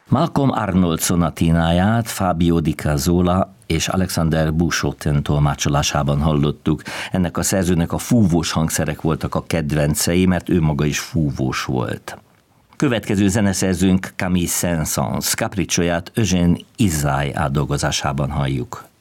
Malcolm Arnold szonatináját Fabio Di Cazzola és Alexander Bouchotin tolmácsolásában hallottuk. Ennek a szerzőnek a fúvós hangszerek voltak a kedvencei, mert ő maga is fúvós volt. Következő zeneszerzőnk Camille Saint-Saëns, Capriccióját Eugène Ysaÿe átdolgozásában halljuk.